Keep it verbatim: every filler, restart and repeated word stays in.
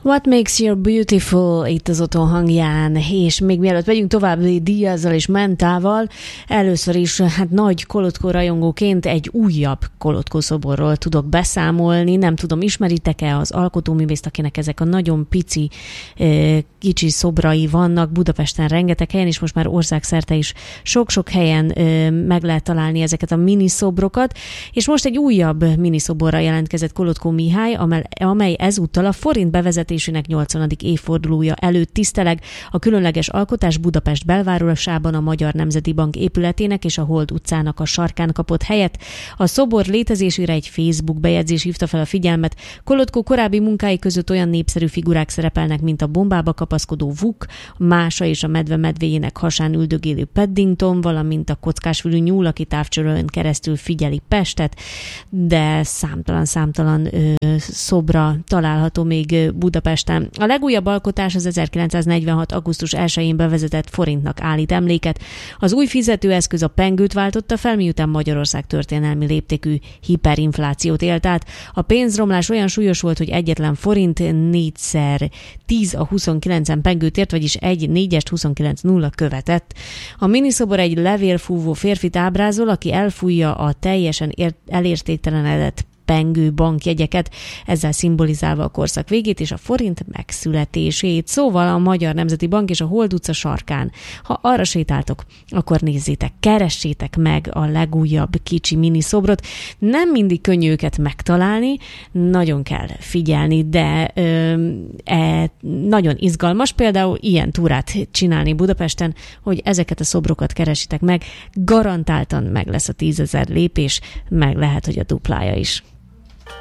What makes you beautiful itt az Otthon hangján, és még mielőtt megyünk tovább Díazzal és Mentával, először is hát nagy Kolotkó rajongóként egy újabb Kolotkó szoborról tudok beszámolni. Nem tudom, ismeritek-e az alkotóművészt, akinek ezek a nagyon pici, kicsi szobrai vannak Budapesten rengeteg helyen, és most már országszerte is sok-sok helyen meg lehet találni ezeket a miniszobrokat, és most egy újabb miniszoborra jelentkezett Kolotkó Mihály, amely ezúttal a forint bevezetésének nyolcvanadik évfordulója előtt tiszteleg. A különleges alkotás Budapest belvárosában a Magyar Nemzeti Bank épületének és a Hold utcának a sarkán kapott helyet. A szobor létezésére egy Facebook bejegyzés hívta fel a figyelmet. Kolotkó korábbi munkái között olyan népszerű figurák szerepelnek, mint a bombába kapaszkodó Vuk, Mása és a medve medvéjének hasán üldögélő Paddington, valamint a kockásfülű nyúl, aki távcsőrön keresztül figyeli Pestet, de számtalan-számtalan ö, szobra található még Budapesten. A legújabb alkotás az ezerkilencszáznegyvenhat. augusztus elsején bevezetett forintnak állít emléket. Az új fizetőeszköz a pengőt váltotta fel, miután Magyarország történelmi léptékű hiperinflációt élt át. A pénzromlás olyan súlyos volt, hogy egyetlen forint négyszer tíz a huszonkilencen pengőt ért, vagyis egy négyest huszonkilenc nulla követett. A miniszobor egy levélfúvó férfit ábrázol, aki elfújja a teljesen ért- elértéktelenedett pengő bankjegyeket, ezzel szimbolizálva a korszak végét és a forint megszületését. Szóval a Magyar Nemzeti Bank és a Hold utca sarkán. Ha arra sétáltok, akkor nézzétek, keressétek meg a legújabb kicsi miniszobrot. Nem mindig könnyű őket megtalálni, nagyon kell figyelni, de ö, e, nagyon izgalmas például ilyen túrát csinálni Budapesten, hogy ezeket a szobrokat keresitek meg, garantáltan meg lesz a tízezer lépés, meg lehet, hogy a duplája is.